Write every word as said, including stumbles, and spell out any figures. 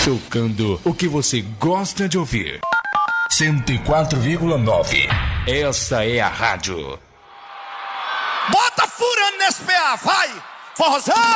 Tocando o que você gosta de ouvir. cento e quatro vírgula nove. Essa é a rádio. Bota furando nesse P A, vai! Forrozão!